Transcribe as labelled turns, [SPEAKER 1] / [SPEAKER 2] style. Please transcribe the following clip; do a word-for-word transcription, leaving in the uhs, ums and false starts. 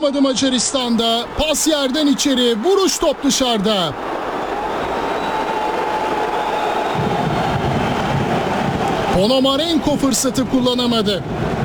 [SPEAKER 1] yapmadı Macaristan'da. Pas yerden içeri, vuruş top dışarıda. Ponomarenko fırsatı kullanamadı.